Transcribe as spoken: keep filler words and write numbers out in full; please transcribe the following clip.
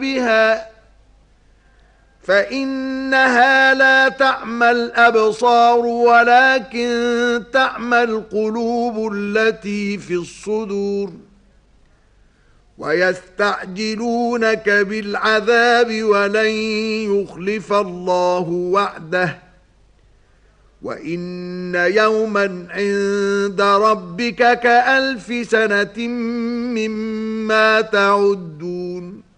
بها فإنها لا تعمى الأبصار ولكن تعمى القلوب التي في الصدور ويستعجلونك بالعذاب ولن يخلف الله وعده وإن يوما عند ربك كألف سنة مما تعدون